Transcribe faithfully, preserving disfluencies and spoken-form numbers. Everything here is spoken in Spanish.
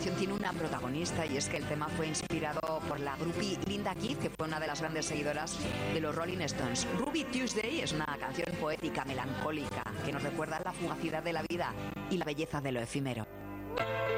canción tiene una protagonista y es que el tema fue inspirado por la groupie Linda Keith, que fue una de las grandes seguidoras de los Rolling Stones. Ruby Tuesday es una canción poética, melancólica, que nos recuerda la fugacidad de la vida y la belleza de lo efímero.